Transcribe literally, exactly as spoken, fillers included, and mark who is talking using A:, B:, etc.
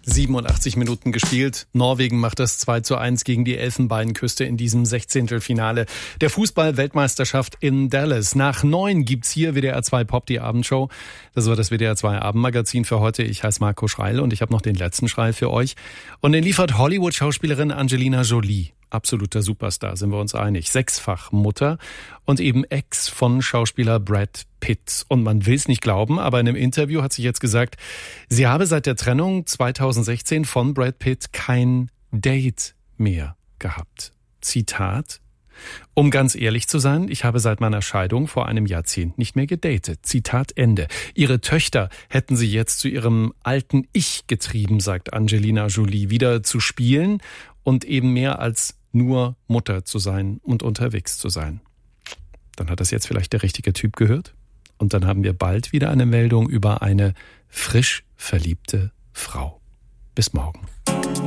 A: siebenundachtzig Minuten gespielt. Norwegen macht das zwei zu eins gegen die Elfenbeinküste in diesem Sechzehntelfinale der Fußball-Weltmeisterschaft in Dallas. Nach neun gibt's hier W D R zwei Pop, die Abendshow. Das war das W D R zwei Abendmagazin für heute. Ich heiße Marco Schreil und ich habe noch den letzten Schreil für euch. Und den liefert Hollywood-Schauspielerin Angelina Jolie. Absoluter Superstar, sind wir uns einig. Sechsfach Mutter und eben Ex von Schauspieler Brad Pitt. Und man will es nicht glauben, aber in einem Interview hat sie jetzt gesagt, sie habe seit der Trennung zweitausendsechzehn von Brad Pitt kein Date mehr gehabt. Zitat: Um ganz ehrlich zu sein, ich habe seit meiner Scheidung vor einem Jahrzehnt nicht mehr gedatet. Zitat Ende. Ihre Töchter hätten sie jetzt zu ihrem alten Ich getrieben, sagt Angelina Jolie, wieder zu spielen und eben mehr als nur Mutter zu sein und unterwegs zu sein. Dann hat das jetzt vielleicht der richtige Typ gehört. Und dann haben wir bald wieder eine Meldung über eine frisch verliebte Frau. Bis morgen.